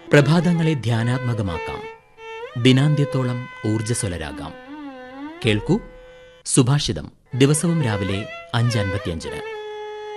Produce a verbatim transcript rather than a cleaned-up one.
പ്രഭാതങ്ങളെ ധ്യാനാത്മകമാക്കാം, ദിനാന്ത്യത്തോളം ഊർജ്ജസ്വലരാകാം. കേൾക്കൂ സുഭാഷിതം, ദിവസവും രാവിലെ അഞ്ച് അൻപത്തിയഞ്ചിന്.